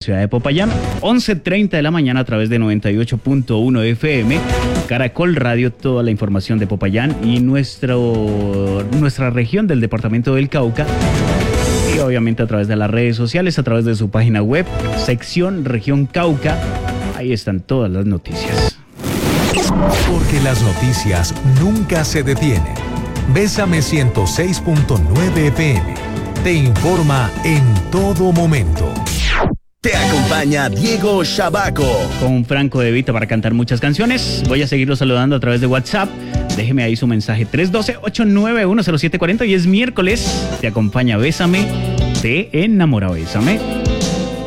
ciudad de Popayán. 11:30 de la mañana a través de 98.1 FM. Caracol Radio, toda la información de Popayán y nuestra región del departamento del Cauca. Y obviamente a través de las redes sociales, a través de su página web, sección Región Cauca. Ahí están todas las noticias. Porque las noticias nunca se detienen. Bésame 106.9 FM. Te informa en todo momento. Te acompaña Diego Shabaco. Con Franco De Vita para cantar muchas canciones. Voy a seguirlo saludando a través de WhatsApp. Déjeme ahí su mensaje 312-891-0740. Y es miércoles. Te acompaña Bésame. Te enamora Bésame.